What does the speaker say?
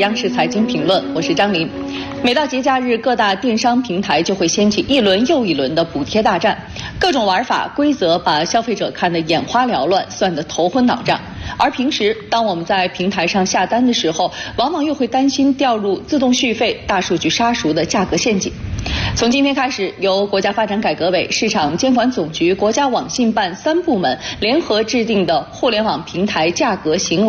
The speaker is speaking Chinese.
央视财经评论，我是张琳。每到节假日，各大电商平台就会掀起一轮又一轮的补贴大战，各种玩法规则把消费者看得眼花缭乱，算得头昏脑胀。而平时，当我们在平台上下单的时候，往往又会担心掉入自动续费、大数据杀熟的价格陷阱。从今天开始，由国家发展改革委、市场监管总局、国家网信办3部门联合制定的《互联网平台价格行为